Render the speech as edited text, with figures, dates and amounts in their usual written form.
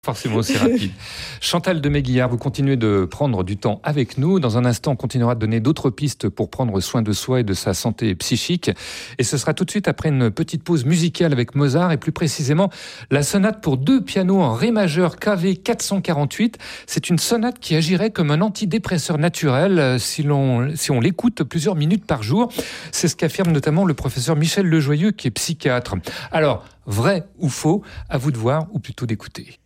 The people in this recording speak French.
Forcément aussi rapide. Chantal Deméguillard, vous continuez de prendre du temps avec nous. Dans un instant, on continuera de donner d'autres pistes pour prendre soin de soi et de sa santé psychique. Et ce sera tout de suite après une petite pause musicale avec Mozart et plus précisément la sonate pour 2 pianos en ré majeur KV 448. C'est une sonate qui agirait comme un antidépresseur naturel si on l'écoute plusieurs minutes par jour. C'est ce qu'affirme notamment le professeur Michel Lejoyeux qui est psychiatre. Alors, vrai ou faux, à vous de voir ou plutôt d'écouter.